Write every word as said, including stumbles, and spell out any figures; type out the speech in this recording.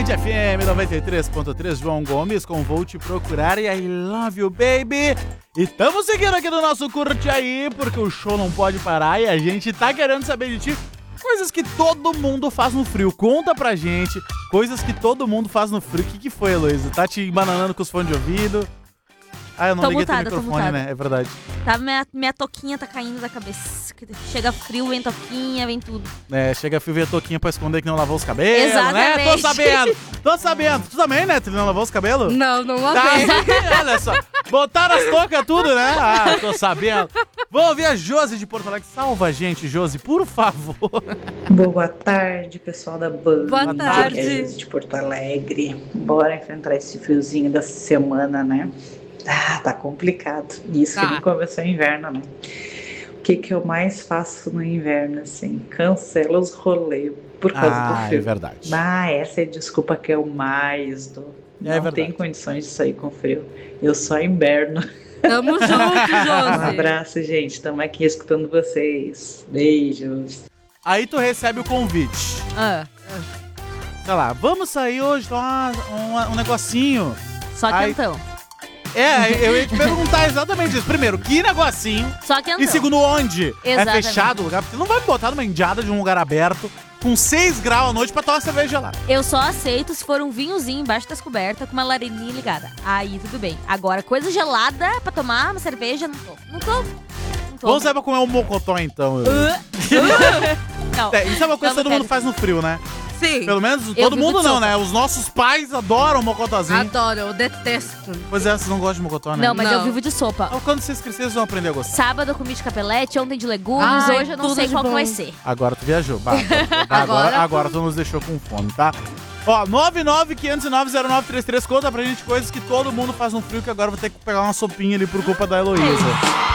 Band F M noventa e três ponto três, João Gomes com Vou Te Procurar e I Love You Baby. E estamos seguindo aqui no nosso Curte Aí, porque o show não pode parar e a gente tá querendo saber de ti coisas que todo mundo faz no frio. Conta pra gente coisas que todo mundo faz no frio. O que que foi, Heloísa? Tá te embananando com os fones de ouvido? Ah, eu não Tô liguei mutada, teu tô microfone, mutada. né? É verdade. Tá, minha, minha toquinha tá caindo da cabeça. Chega frio, vem toquinha, vem tudo. É, chega a fio ver a toquinha pra esconder que não lavou os cabelos, Exatamente. né? Tô sabendo, tô sabendo. Tu também, né? Tu não lavou os cabelos? Não, não Tá, lavei. olha só. Botaram as toucas tudo, né? Ah, tô sabendo. Vou ouvir a Josi de Porto Alegre. Salva a gente, Josi, por favor. Boa tarde, pessoal da banda. Boa tarde. Aqui é a Josi de Porto Alegre. Bora enfrentar esse friozinho dessa semana, né? Ah, tá complicado. Isso Tá. que não começou o inverno, né? O que que eu mais faço no inverno, assim? Cancela os rolês por causa do Ah, frio. é verdade. Ah, essa é a desculpa que eu mais dou. É Não verdade. tem condições de sair com frio. Eu só inverno. Tamo junto, Um Josi. abraço, gente. Estamos aqui escutando vocês. Beijos. Aí tu recebe o convite. Ah, Sei lá, vamos sair hoje, tomar um, um negocinho. Só Ai. quentão. É, eu ia te perguntar exatamente isso. Primeiro, que negocinho? Só quentão. E segundo, onde? Exatamente. É fechado o lugar? Porque tu não vai me botar numa indiada de um lugar aberto com seis graus à noite pra tomar cerveja gelada. Eu só aceito se for um vinhozinho embaixo das cobertas com uma lareirinha ligada. Aí tudo bem. Agora, coisa gelada pra tomar uma cerveja, não tô. Não tô. Não tô. Vamos sair pra comer um mocotó, então. Não. É, isso é uma coisa que Não, todo não mundo quero. faz no frio, né? sim. Pelo menos Eu todo vivo mundo de não, sopa. né? Os nossos pais adoram mocotózinho. Adoro, eu detesto. Pois é, vocês não gostam de mocotó, né? Não, mas Não. eu vivo de sopa. Ah, quando vocês crescerem, vocês vão aprender a gostar. Sábado eu comi de capelete, ontem de legumes, Ai, hoje eu não tudo sei de qual que bom. vai ser. Agora tu viajou. Bah, agora, agora, Agora agora tu nos deixou com fome, tá? Ó, nove nove quinhentos e nove zero nove três três, conta pra gente coisas que todo mundo faz no frio, que agora eu vou ter que pegar uma sopinha ali por culpa da Heloísa.